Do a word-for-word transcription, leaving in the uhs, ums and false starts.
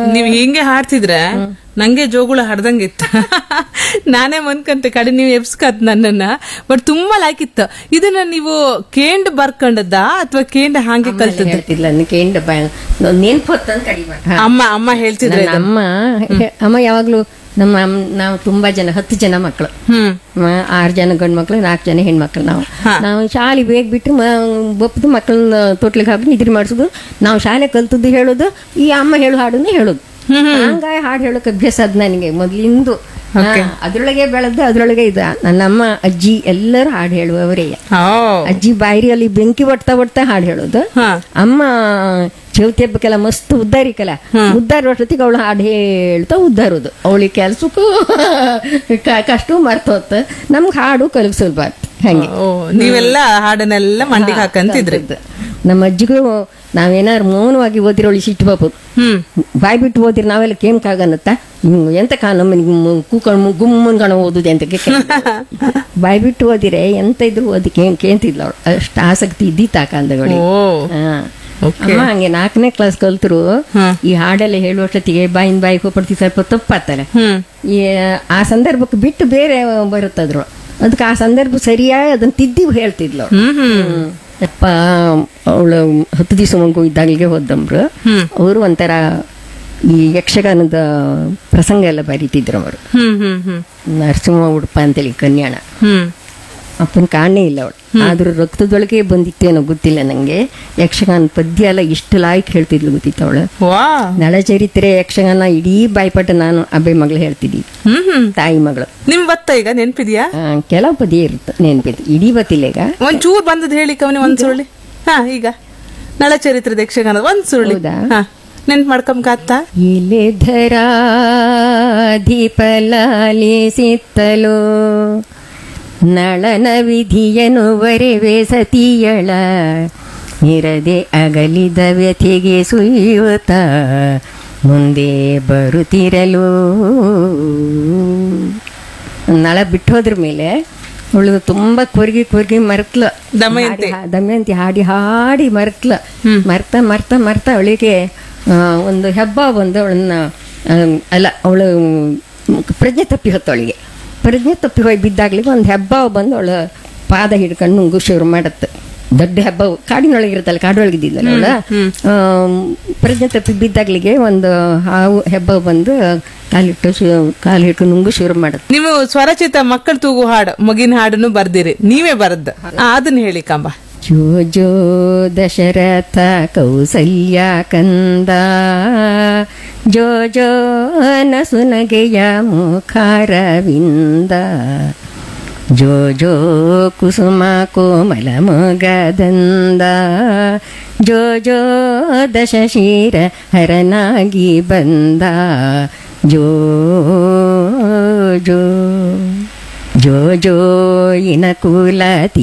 ನೀವ್ ಹಿಂಗೆ ಹಾಡ್ತಿದ್ರೆ ನಂಗೆ ಜೋಗುಳ ಹಾಡ್ದಂಗಿತ್ತು. ನಾನೇ ಮನ್ಕಂತೆ ಕಡೆ ನೀವು ಎಬ್ಸ್ಕತ್ ನನ್ನನ್ನ. ಬಟ್ ತುಂಬಾ ಲೈಕ್ ಇತ್ತು. ಇದನ್ನ ನೀವು ಕೇಂಡ್ ಬರ್ಕೊಂಡದ್ದ ಅಥವಾ ಕೇಂಡ್ ಹಾಗೆ ಕಲ್ತದ್ದ? ಹೇಳ್ತಿಲ್ಲ ಕೇಂಡ್ ನೆನ್ಪು ಹೊತ್ತಂತ ಕಡಿಮೆ. ಅಮ್ಮ ಅಮ್ಮ ಹೇಳ್ತಿದ್ರೆ ಅಮ್ಮ ಅಮ್ಮ ಯಾವಾಗ್ಲೂ ನಮ್ಮ ನಾವು ತುಂಬಾ ಜನ ಹತ್ತು ಜನ ಮಕ್ಕಳು, ಆರು ಜನ ಗಂಡು ಮಕ್ಳು, ನಾಲ್ಕು ಜನ ಹೆಣ್ಮಕ್ಳು. ನಾವು ನಾವು ಶಾಲೆ ಬೇಗ ಬಿಟ್ಟು ಬಪ್ಪದು ಮಕ್ಕಳನ್ನ ತೊಟ್ಲಿಗೆ ಹಾಕಿ ನಿದ್ರೆ ಮಾಡಿಸೋದು, ನಾವು ಶಾಲೆ ಕಲ್ತದ್ದು ಹೇಳೋದು, ಈ ಅಮ್ಮ ಹೇಳು ಹಾಡನ್ನೇ ಹೇಳೋದು. ಹಂಗಾಗಿ ಹಾಡು ಹೇಳೋಕೆ ಅಭ್ಯಾಸ ಅದ್ ನನಗೆ ಮೊದ್ಲಿಂದು. ಅದ್ರೊಳಗೆ ಬೆಳೆದು ಅದ್ರೊಳಗೆ ಇದ ನನ್ನಮ್ಮ ಅಜ್ಜಿ ಎಲ್ಲರೂ ಹಾಡು ಹೇಳುವವರೇ. ಅಜ್ಜಿ ಬಾಯಿರಿಯಲ್ಲಿ ಬೆಂಕಿ ಒಡ್ತಾ ಒಡ್ತಾ ಹಾಡು ಹೇಳೋದು. ಅಮ್ಮ ಚೌತಿ ಹಬ್ಬಕ್ಕೆಲ್ಲ ಮಸ್ತ್ ಉದ್ದಾರಿಕಲ್ಲ, ಉದ್ದಾರ ಅಷ್ಟೊತ್ತಿಗೆ ಅವಳು ಹಾಡು ಹೇಳ್ತಾ ಉದ್ದಾರೋದು. ಅವಳಿಗೆ ಕೆಲ್ಸಕ್ಕೂ ಕಷ್ಟ ಮರ್ತೋತ್, ನಮ್ಗೆ ಹಾಡು ಕಲಿಗೆ ಸುಲಭ ಆಗ್ತದೆ. ಹಂಗೆ ನೀವೆಲ್ಲ ಹಾಡನ್ನೆಲ್ಲ ಮಂಡಿಗೆ ಹಾಕಂತಿದ್ರಿ. ನಮ್ಮ ಅಜ್ಜಿಗೂ ನಾವೇನಾದ್ರು ಮೌನವಾಗಿ ಓದಿರೋಳಿ ಸಿಟ್ಟು ಬಾಪುದು. ಬಾಯ್ ಬಿಟ್ಟು ಓದಿರಿ ನಾವೆಲ್ಲ ಕೇಮ್ಕಾಗನ್ನತ್ತ, ಎಂತ ಕಾ ನಮ್ಮ ಕೂಕೊಂಡು ಗುಮ್ಮನ್ ಕಣ ಓದುದು ಅಂತ ಬಾಯ್ ಬಿಟ್ಟು ಓದಿರೆ ಎಂತ ಇದ್ರು ಓದಿ ಕೇಂ ಕೇಂತಿದ್ಲ ಅವಳು. ಅಷ್ಟು ಆಸಕ್ತಿ ಇದ್ದಿತ್ತು ಆ ಕಾಲದಲ್ಲಿ. ಅಮ್ಮ ಹಂಗೆ ನಾಲ್ಕನೇ ಕ್ಲಾಸ್ ಕಲ್ತರು ಈ ಹಾಡೆಲ್ಲ ಹೇಳುವಷ್ಟೊತ್ತಿಗೆ ಬಾಯಿನ ಬಾಯಿ ಹೋಗ್ಬಿಡ್ತಿ, ಸ್ವಲ್ಪ ತಪ್ಪಾತಲ್ಲ. ಈ ಆ ಸಂದರ್ಭಕ್ಕೆ ಬಿಟ್ಟು ಬೇರೆ ಬರುತ್ತದ್ರು, ಅದಕ್ಕೆ ಆ ಸಂದರ್ಭ ಸರಿಯಾಗಿ ಅದನ್ನ ತಿದ್ದಿ ಹೇಳ್ತಿದ್ಲು. ಅಪ್ಪ ಅವಳು ಹತ್ತು ದಿವಸ ಮಗು ಇದ್ದಾಗಲಿಗೆ ಹೋದಮ್ರು. ಅವರು ಒಂಥರ ಈ ಯಕ್ಷಗಾನದ ಪ್ರಸಂಗ ಎಲ್ಲ ಬರೀತಿದ್ರು ಅವರು. ನರಸಿಂಹ ಉಡುಪ ಅಂತೇಳಿ ಕನ್ಯಾಣ. ಅಪ್ಪನ ಕಾಣೇ ಇಲ್ಲ ಅವಳು, ಆದ್ರೂ ರಕ್ತದೊಳಗೆ ಬಂದಿತ್ತೇನೋ ಗೊತ್ತಿಲ್ಲ ನಂಗೆ. ಯಕ್ಷಗಾನ ಪದ್ಯ ಎಲ್ಲ ಇಷ್ಟು ಲಾಯ್ಕ್ ಹೇಳ್ತಿದ್ಲು ಗೊತ್ತಿತ್ತು ಅವಳು. ನಳಚರಿತ್ರೆ ಯಕ್ಷಗಾನ ಇಡೀ ಬಾಯ್ಪಾಟ ನಾನು ಅಬ್ಬೆ ಮಗಳು ಹೇಳ್ತಿದ್ದಿ, ತಾಯಿ ಮಗಳು. ನಿಮ್ ಬತ್ತ ಈಗ ನೆನ್ಪಿದ್ಯಾ? ಕೆಲವು ಪದ್ಯ ಇರುತ್ತೆ ನೆನ್ಪಿದ್ದು, ಇಡೀ ಬತ್ತಿಲ್ಲ. ಈಗ ಒಂದ್ ಚೂರ್ ಬಂದದ್ ಹೇಳಿ ಕವನಿ ಒಂದ್ ಸುರುಳಿ. ಹಾ ಈಗ ನಳಚರಿತ್ರದ ಯಕ್ಷಗಾನ ಒಂದ್ ಸುರುಳಿ ನೆನ್ಪು ಮಾಡ್ಕೊಂಬತ್ತ. ಇಲೆಧರ ದೀಪಲಾಲಿಸಿತ್ತಲೋ ನಳನ ವಿಧಿಯನು ವರೆವೆ ಸತಿಯಳ ಇರದೆ ಅಗಲಿದ ವ್ಯಥೆಗೆ ಸುಯ್ಯುತ್ತ ಮುಂದೆ ಬರುತ್ತಿರಲು. ನಳ ಬಿಟ್ಟು ಹೋದ್ರ ಮೇಲೆ ಅವಳು ತುಂಬಾ ಕೊರ್ಗಿ ಕೊರ್ಗಿ ಮರ್ತ್ಲ, ದಮಯಂತಿ ದಮಯಂತಿ ಹಾಡಿ ಹಾಡಿ ಮರ್ತ್ಲ. ಮರ್ತ ಮರ್ತ ಮರ್ತ ಅವಳಿಗೆ ಒಂದು ಹೆಬ್ಬ ಬಂದು ಅವಳನ್ನ ಅಲ್ಲ ಅವಳು ಪ್ರಜ್ಞೆ ತಪ್ಪಿ ಹೊತ್ತವಳಿಗೆ. ಪ್ರಜ್ಞೆ ತಪ್ಪಿ ಹೋಗಿ ಬಿದ್ದಾಗ್ಲಿಗೆ ಒಂದು ಹೆಬ್ಬ ಬಂದು ಅವಳ ಪಾದ ಹಿಡ್ಕೊಂಡು ನುಂಗು ಶುರು ಮಾಡತ್ತೆ. ದೊಡ್ಡ ಹೆಬ್ಬ ಕಾಡಿನೊಳಗಿರುತ್ತಲ್ಲ, ಕಾಡೊಳಗಿದ್ದಿದ್ದಲ್ಲ ಅವಳ. ಪ್ರಜ್ಞೆ ತಪ್ಪಿ ಬಿದ್ದಾಗ್ಲಿಗೆ ಒಂದು ಹಾವು ಹೆಬ್ಬ ಬಂದು ಕಾಲಿಟ್ಟು ಕಾಲು ಹಿಡ್ಕೊಂಡು ನುಂಗು ಶುರು ಮಾಡತ್ತೆ. ನೀವು ಸ್ವರಚಿತ ಮಕ್ಕಳು ತೂಗು ಹಾಡು ಮಗಿನ ಹಾಡನ್ನು ಬರ್ದಿರಿ, ನೀವೇ ಬರದ್ದ, ಅದನ್ನ ಹೇಳಿ ಕಂಬ. ಜೋ ಜೋ ದಶರಥ ಕೌಸಲ್ಯ ಕಂದ, ಜೋ ಜೋ ನಸುನಗೆಯ ಮುಖಾರವಿಂದ, ಜೋ ಜೋ ಕುಸುಮ ಕೋಮಲ ಮೊಗದಂದ, ಜೋ ಜೋ ದಶಶೀರ ಹರನಾಗಿ ಬಂದ, ಜೋ ಜೋ ಜೋ ಜೋ ಇನಕುಲತಿ